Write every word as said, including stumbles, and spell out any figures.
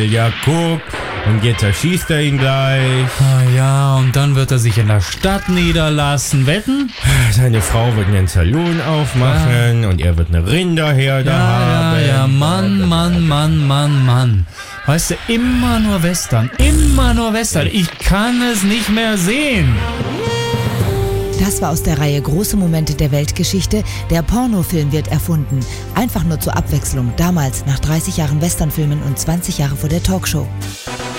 will, ja guck. Und jetzt erschießt er ihn gleich. Ah ja, und dann wird er sich in der Stadt niederlassen. Wetten? Seine Frau wird einen Saloon aufmachen ja. und er wird eine Rinderherde ja, haben. Ja, ja, Mann, Mann, Mann, Mann, Mann. Weißt du, immer nur Western, immer nur Western. Ich kann es nicht mehr sehen. Das war aus der Reihe Große Momente der Weltgeschichte. Der Pornofilm wird erfunden. Einfach nur zur Abwechslung. Damals, nach dreißig Jahren Westernfilmen und zwanzig Jahre vor der Talkshow.